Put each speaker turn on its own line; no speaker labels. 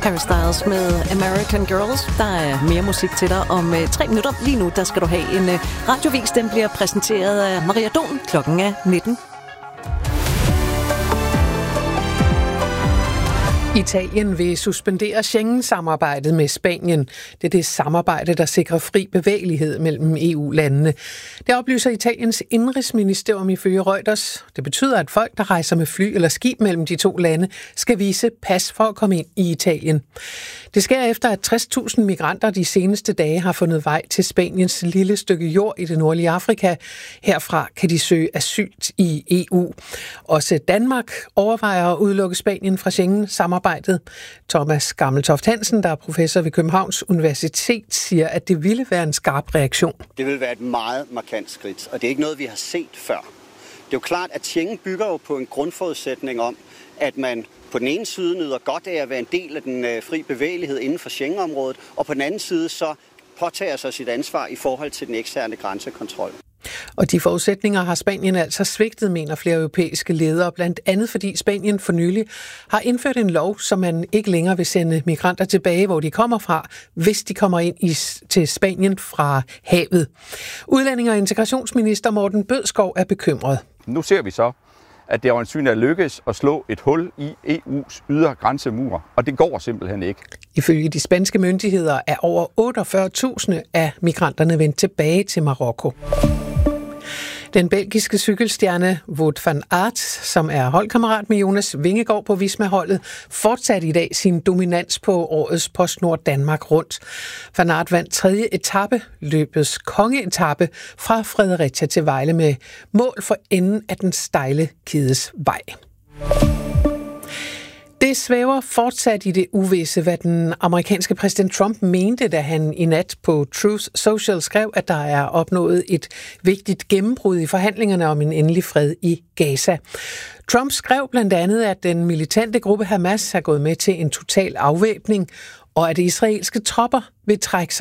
Harry Styles med American Girls. Der er mere musik til dig om 3 minutter. Lige nu, der skal du have en radiovis. Den bliver præsenteret af Maria Don. Klokken er 19.
Italien vil suspendere Schengen-samarbejdet med Spanien. Det er det samarbejde, der sikrer fri bevægelighed mellem EU-landene. Det oplyser Italiens indrigsministerium ifølge Reuters. Det betyder, at folk, der rejser med fly eller skib mellem de to lande, skal vise pas for at komme ind i Italien. Det sker efter, at 60.000 migranter de seneste dage har fundet vej til Spaniens lille stykke jord i det nordlige Afrika. Herfra kan de søge asyl i EU. Også Danmark overvejer at udelukke Spanien fra Schengen-samarbejdet. Thomas Gammeltoft Hansen, der er professor ved Københavns Universitet, siger, at det ville være en skarp reaktion.
Det vil være et meget markant skridt, og det er ikke noget, vi har set før. Det er jo klart, at Schengen bygger jo på en grundforudsætning om, at man på den ene side nyder godt af at være en del af den fri bevægelighed inden for Schengen-området, og på den anden side så påtager sig sit ansvar i forhold til den eksterne grænsekontrol.
Og de forudsætninger har Spanien altså svigtet, mener flere europæiske ledere, blandt andet fordi Spanien for nylig har indført en lov, som man ikke længere vil sende migranter tilbage, hvor de kommer fra, hvis de kommer ind til Spanien fra havet. Udlændinge- og integrationsminister Morten Bødskov er bekymret.
Nu ser vi så, at det øjensynligt er lykkes at slå et hul i EU's ydre grænsemur, og det går simpelthen ikke.
Ifølge de spanske myndigheder er over 48.000 af migranterne vendt tilbage til Marokko. Den belgiske cykelstjerne Wout van Aert, som er holdkammerat med Jonas Vingegaard på Visma-holdet, fortsatte i dag sin dominans på årets PostNord Danmark rundt. Van Aert vandt 3. etape, løbets kongeetape fra Fredericia til Vejle med mål for enden af den stejle Kides Vej. Det svæver fortsat i det uvisse, hvad den amerikanske præsident Trump mente, da han i nat på Truth Social skrev, at der er opnået et vigtigt gennembrud i forhandlingerne om en endelig fred i Gaza. Trump skrev blandt andet, at den militante gruppe Hamas er gået med til en total afvæbning, og at israelske tropper vil trække sig